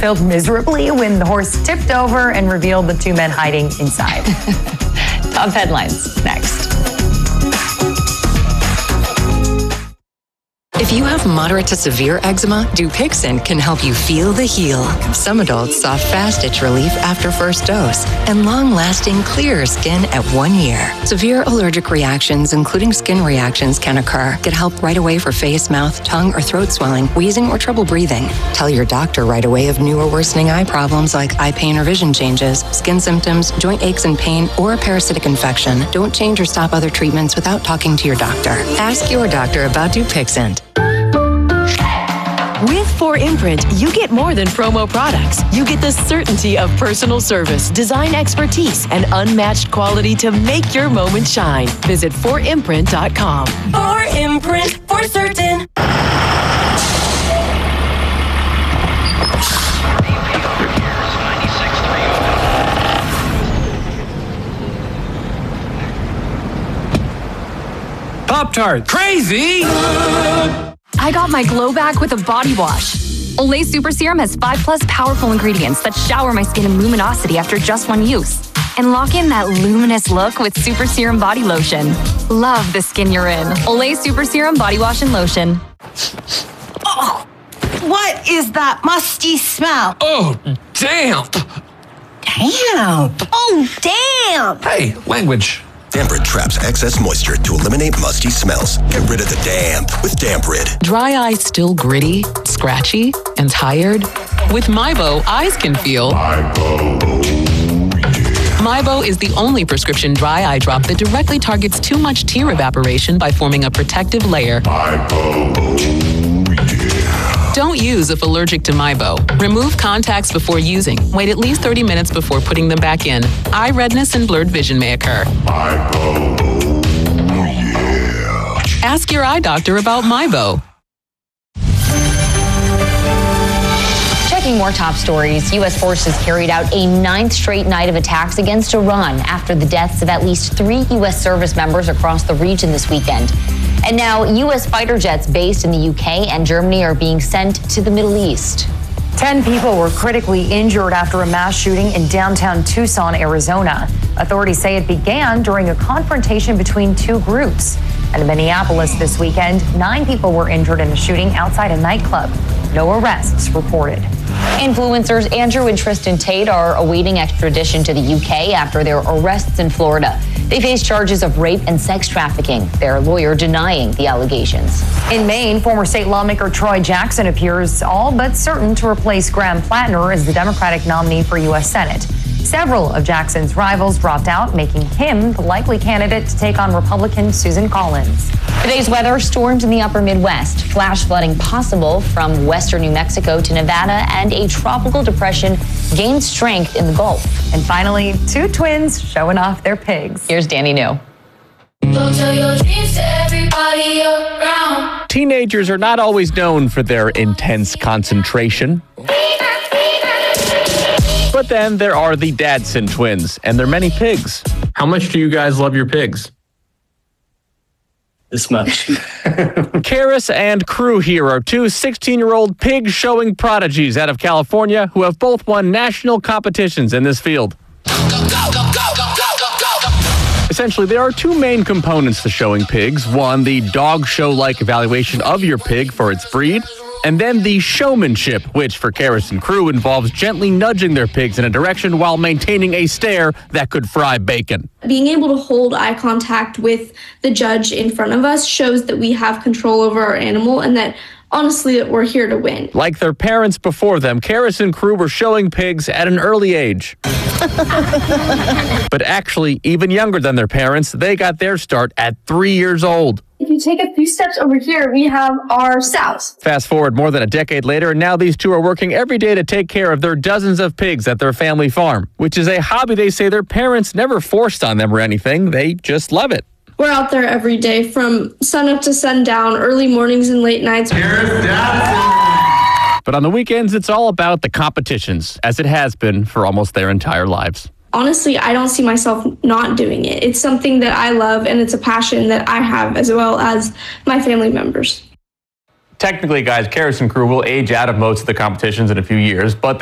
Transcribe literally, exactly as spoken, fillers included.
failed miserably when the horse tipped over and revealed the two men hiding inside. Top headlines next. If you have moderate to severe eczema, Dupixent can help you feel the heal. Some adults saw fast itch relief after first dose and long-lasting clear skin at one year. Severe allergic reactions, including skin reactions, can occur. Get help right away for face, mouth, tongue, or throat swelling, wheezing, or trouble breathing. Tell your doctor right away of new or worsening eye problems like eye pain or vision changes, skin symptoms, joint aches and pain, or a parasitic infection. Don't change or stop other treatments without talking to your doctor. Ask your doctor about Dupixent. With four imprint, you get more than promo products. You get the certainty of personal service, design expertise, and unmatched quality to make your moment shine. Visit four imprint dot com. four imprint for certain. Pop-Tart. Crazy! I got my glow back with a body wash. Olay Super Serum has five plus powerful ingredients that shower my skin in luminosity after just one use. And lock in that luminous look with Super Serum Body Lotion. Love the skin you're in. Olay Super Serum Body Wash and Lotion. Oh, what is that musty smell? Oh, damp. Damn. Oh, damn. Hey, language. Damprid traps excess moisture to eliminate musty smells. Get rid of the damp with Damprid. Dry eyes still gritty, scratchy, and tired? With Mibo, eyes can feel. Mibo is the only prescription dry eye drop that directly targets too much tear evaporation by forming a protective layer. Don't use if allergic to Mibo. Remove contacts before using. Wait at least thirty minutes before putting them back in. Eye redness and blurred vision may occur. Mibo, yeah. Ask your eye doctor about Mibo. Checking more top stories, U S forces carried out a ninth straight night of attacks against Iran after the deaths of at least three U S service members across the region this weekend. And now U S fighter jets based in the U K and Germany are being sent to the Middle East. Ten people were critically injured after a mass shooting in downtown Tucson, Arizona. Authorities say it began during a confrontation between two groups. And in Minneapolis this weekend, nine people were injured in a shooting outside a nightclub. No arrests reported. Influencers Andrew and Tristan Tate are awaiting extradition to the U K after their arrests in Florida. They face charges of rape and sex trafficking, their lawyer denying the allegations. In Maine, former state lawmaker Troy Jackson appears all but certain to replace Graham Plattner as the Democratic nominee for U S Senate. Several of Jackson's rivals dropped out, making him the likely candidate to take on Republican Susan Collins. Today's weather, storms in the upper Midwest, flash flooding possible from western New Mexico to Nevada, and a tropical depression gains strength in the Gulf. And finally, two twins showing off their pigs. Here's Danny New. Don't tell your dreams to everybody around. Teenagers are not always known for their intense concentration. But then there are the Dadson twins and their many pigs. How much do you guys love your pigs? This much. Karis and crew here are two sixteen-year-old pig showing prodigies out of California who have both won national competitions in this field. Essentially, there are two main components to showing pigs. One, the dog show-like evaluation of your pig for its breed. And then the showmanship, which for Karis and crew involves gently nudging their pigs in a direction while maintaining a stare that could fry bacon. Being able to hold eye contact with the judge in front of us shows that we have control over our animal and that, honestly, that we're here to win. Like their parents before them, Karis and crew were showing pigs at an early age. But actually, even younger than their parents, they got their start at three years old. If you take a few steps over here, we have our sows. Fast forward more than a decade later, and now these two are working every day to take care of their dozens of pigs at their family farm, which is a hobby they say their parents never forced on them or anything. They just love it. We're out there every day from sun up to sundown, early mornings and late nights. Here's Dadson. But on the weekends, it's all about the competitions, as it has been for almost their entire lives. Honestly, I don't see myself not doing it. It's something that I love, and it's a passion that I have, as well as my family members. Technically, guys, Karis and crew will age out of most of the competitions in a few years, but